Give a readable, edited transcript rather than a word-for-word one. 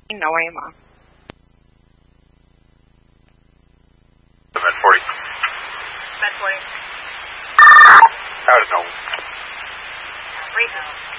No AMO. Med 40. Med 40. Out of zone. Rebound.